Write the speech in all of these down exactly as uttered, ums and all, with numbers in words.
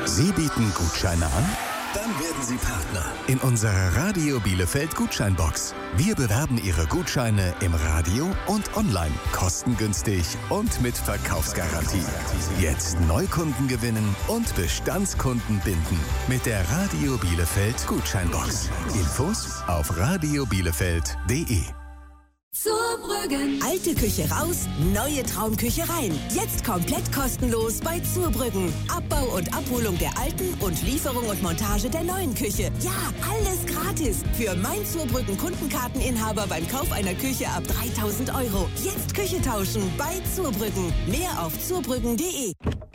Sie bieten Gutscheine an? Dann werden Sie Partner in unserer Radio Bielefeld Gutscheinbox. Wir bewerben Ihre Gutscheine im Radio und online, kostengünstig und mit Verkaufsgarantie. Jetzt Neukunden gewinnen und Bestandskunden binden mit der Radio Bielefeld Gutscheinbox. Infos auf radio bielefeld punkt de. Zurbrüggen. Alte Küche raus, neue Traumküche rein. Jetzt komplett kostenlos bei Zurbrüggen. Abbau und Abholung der alten und Lieferung und Montage der neuen Küche. Ja, alles gratis. Für mein Zurbrüggen Kundenkarteninhaber beim Kauf einer Küche ab dreitausend Euro. Jetzt Küche tauschen bei Zurbrüggen. Mehr auf zurbrüggen punkt de.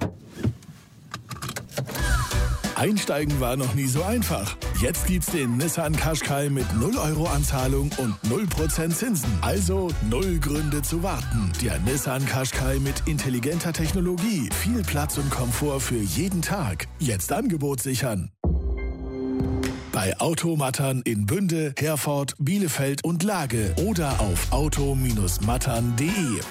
Einsteigen war noch nie so einfach. Jetzt gibt's den Nissan Qashqai mit null Euro Anzahlung und null Prozent Zinsen. Also null Gründe zu warten. Der Nissan Qashqai mit intelligenter Technologie, viel Platz und Komfort für jeden Tag. Jetzt Angebot sichern. Bei Automattern in Bünde, Herford, Bielefeld und Lage oder auf auto mattern punkt de.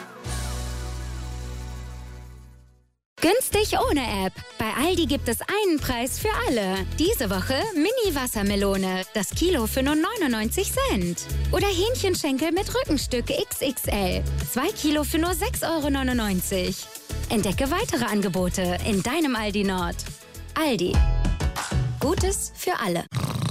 Günstig ohne App. Bei Aldi gibt es einen Preis für alle. Diese Woche Mini-Wassermelone. Das Kilo für nur neunundneunzig Cent. Oder Hähnchenschenkel mit Rückenstück X X L. Zwei Kilo für nur sechs Euro neunundneunzig. Entdecke weitere Angebote in deinem Aldi Nord. Aldi. Gutes für alle.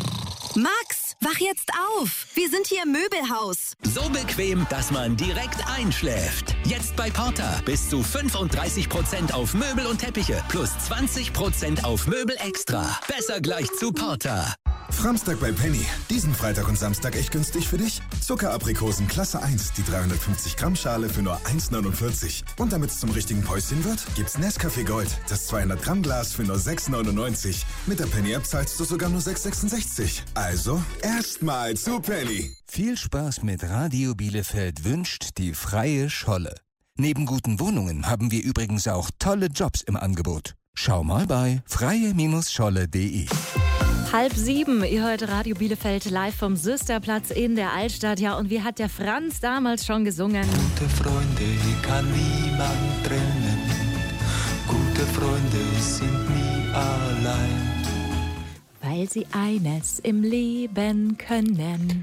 Max, wach jetzt auf. Wir sind hier im Möbelhaus. So bequem, dass man direkt einschläft. Jetzt bei Porter. Bis zu fünfunddreißig Prozent auf Möbel und Teppiche. Plus zwanzig Prozent auf Möbel extra. Besser gleich zu Porter. Framstag bei Penny. Diesen Freitag und Samstag echt günstig für dich? Zuckeraprikosen Klasse eins, die dreihundertfünfzig Gramm Schale für nur eins neunundvierzig. Und damit es zum richtigen Päuschen wird, gibt's Nescafé Gold, das zweihundert Gramm Glas für nur sechs neunundneunzig. Mit der Penny-App zahlst du sogar nur sechs sechsundsechzig. Also, erstmal zu Penny. Viel Spaß mit Radio Bielefeld wünscht die Freie Scholle. Neben guten Wohnungen haben wir übrigens auch tolle Jobs im Angebot. Schau mal bei freie Scholle punkt de. Halb sieben, ihr hört Radio Bielefeld live vom Süsterplatz in der Altstadt. Ja, und wie hat der Franz damals schon gesungen? Gute Freunde kann niemand trennen. Gute Freunde sind nie allein. Weil sie eines im Leben können.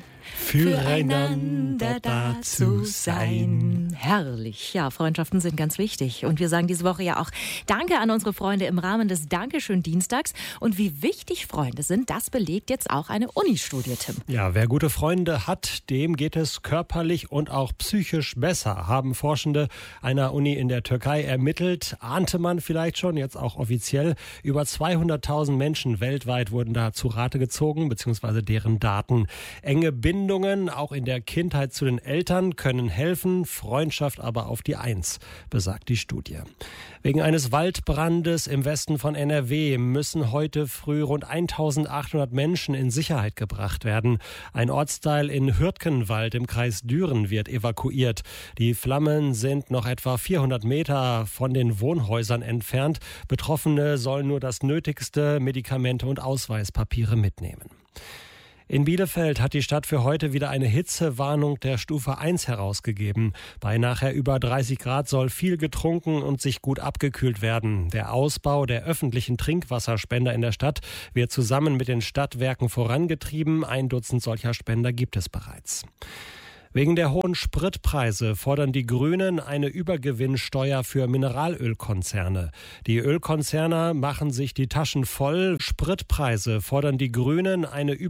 Füreinander da zu sein. Herrlich. Ja, Freundschaften sind ganz wichtig. Und wir sagen diese Woche ja auch Danke an unsere Freunde im Rahmen des Dankeschön-Dienstags. Und wie wichtig Freunde sind, das belegt jetzt auch eine Uni-Studie, Tim. Ja, wer gute Freunde hat, dem geht es körperlich und auch psychisch besser, haben Forschende einer Uni in der Türkei ermittelt. Ahnte man vielleicht schon, jetzt auch offiziell. Über zweihunderttausend Menschen weltweit wurden da zu Rate gezogen, beziehungsweise deren Daten. Enge Bindungen auch in der Kindheit zu den Eltern können helfen, Freundschaft aber auf die Eins, besagt die Studie. Wegen eines Waldbrandes im Westen von N R W müssen heute früh rund eintausendachthundert Menschen in Sicherheit gebracht werden. Ein Ortsteil in Hürtgenwald im Kreis Düren wird evakuiert. Die Flammen sind noch etwa vierhundert Meter von den Wohnhäusern entfernt. Betroffene sollen nur das Nötigste, Medikamente und Ausweispapiere mitnehmen. In Bielefeld hat die Stadt für heute wieder eine Hitzewarnung der Stufe eins herausgegeben. Bei nachher über dreißig Grad soll viel getrunken und sich gut abgekühlt werden. Der Ausbau der öffentlichen Trinkwasserspender in der Stadt wird zusammen mit den Stadtwerken vorangetrieben. Ein Dutzend solcher Spender gibt es bereits. Wegen der hohen Spritpreise fordern die Grünen eine Übergewinnsteuer für Mineralölkonzerne. Die Ölkonzerne machen sich die Taschen voll. Spritpreise fordern die Grünen eine